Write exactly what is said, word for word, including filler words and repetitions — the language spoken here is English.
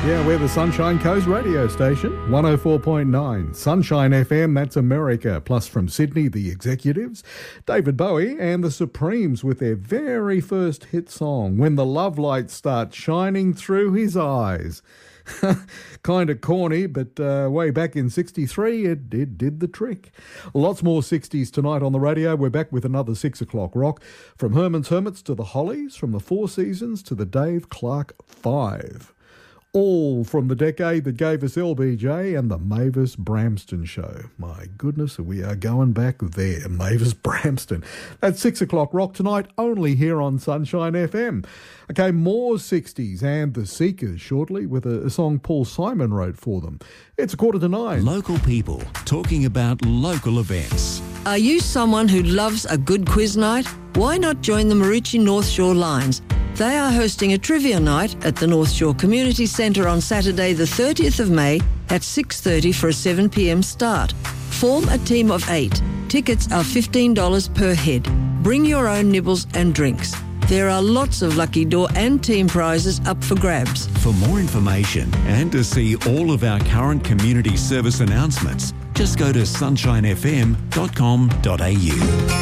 Yeah, we're the Sunshine Coast radio station, one oh four point nine. Sunshine F M, that's America. Plus from Sydney, the Executives, David Bowie and the Supremes with their very first hit song, When the Love Lights Start Shining Through His Eyes. Kind of corny, but uh, way back in sixty-three, it did, did the trick. Lots more sixties tonight on the radio. We're back with another six o'clock rock. From Herman's Hermits to the Hollies, from the Four Seasons to the Dave Clark Five. All from the decade that gave us L B J and the Mavis Bramston Show. My goodness, we are going back there. Mavis Bramston. That's six o'clock rock tonight, only here on Sunshine F M. Okay, more sixties and the Seekers shortly with a, a song Paul Simon wrote for them. It's a quarter to nine. Local people talking about local events. Are you someone who loves a good quiz night? Why not join the Maroochy North Shore Lions? They are hosting a trivia night at the North Shore Community Centre on Saturday the thirtieth of May at six thirty for a seven p.m. start. Form a team of eight. Tickets are fifteen dollars per head. Bring your own nibbles and drinks. There are lots of lucky draw and team prizes up for grabs. For more information and to see all of our current community service announcements, just go to sunshine f m dot com dot a u.